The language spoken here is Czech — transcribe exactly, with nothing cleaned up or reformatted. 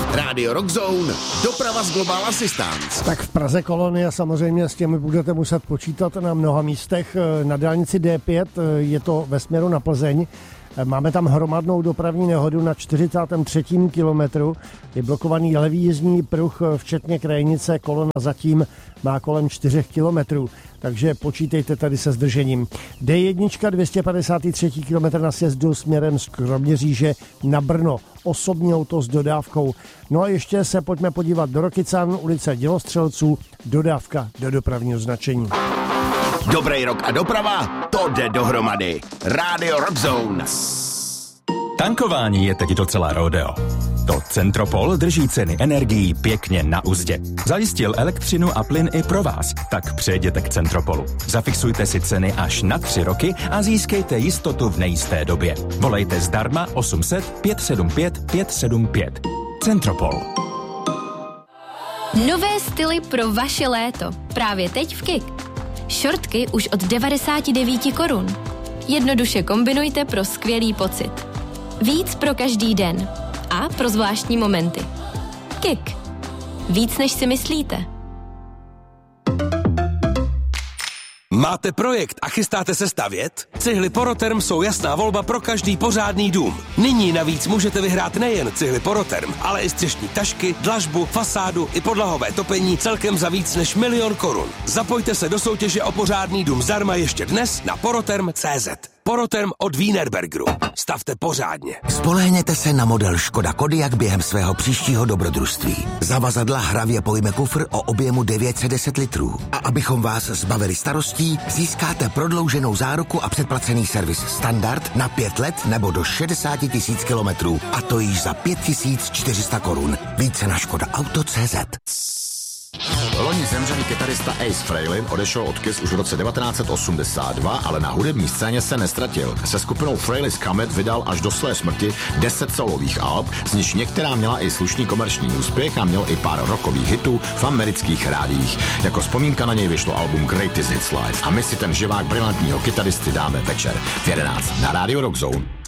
Radio Rockzone, doprava z Global Assistance. Tak v Praze kolony a samozřejmě s těmi budete muset počítat na mnoha místech. Na dálnici D pět je to ve směru na Plzeň. Máme tam hromadnou dopravní nehodu na čtyřicátém třetím kilometru. Je blokovaný levý jízdní pruh, včetně krajnice. Kolona zatím má kolem čtyřech kilometrů, takže počítejte tady se zdržením. D jedna, dvě stě padesát tři kilometr na sjezdu směrem z Kroměříže na Brno. Osobní auto s dodávkou. No a ještě se pojďme podívat do Rokycan, ulice Dělostřelců, dodávka do dopravního značení. Dobrý rok a doprava, to jde dohromady. Radio Rockzone. Tankování je teď docela rodeo. To Centropol drží ceny energií pěkně na uzdě. Zajistil elektřinu a plyn i pro vás, tak přejděte k Centropolu. Zafixujte si ceny až na tři roky a získejte jistotu v nejisté době. Volejte zdarma osm set pět sedm pět pět sedm pět. Centropol. Nové styly pro vaše léto. Právě teď v Kik. Šortky už od devadesát devět korun. Jednoduše kombinujte pro skvělý pocit. Víc pro každý den. A pro zvláštní momenty. Kik. Víc, než si myslíte. Máte projekt a chystáte se stavět? Cihly Poroterm jsou jasná volba pro každý pořádný dům. Nyní navíc můžete vyhrát nejen cihly Poroterm, ale i střešní tašky, dlažbu, fasádu i podlahové topení celkem za víc než milion korun. Zapojte se do soutěže o pořádný dům zdarma ještě dnes na poroterm tečka cé zet. Poroterm od Wienerbergeru. Stavte pořádně. Spolehněte se na model Škoda Kodiaq během svého příštího dobrodružství. Zavazadla hravě pojme kufr o objemu devět set deset litrů. A abychom vás zbavili starostí, získáte prodlouženou záruku a předplacený servis standard na pět let nebo do šedesát tisíc kilometrů. A to již za pět tisíc čtyři sta korun. Více na škoda auto tečka cé zet. Loni zemřelý kytarista Ace Frehley odešel od Kiss už v roce devatenáct set osmdesát dva, ale na hudební scéně se nestratil. Se skupinou Frehley's Comet vydal až do své smrti deset solových alb, z nichž některá měla i slušný komerční úspěch a měl i pár rockových hitů v amerických rádiích. Jako vzpomínka na něj vyšlo album Greatest Hits Live a my si ten živák brilantního kytaristy dáme večer v jedenáct na Radio Rockzone.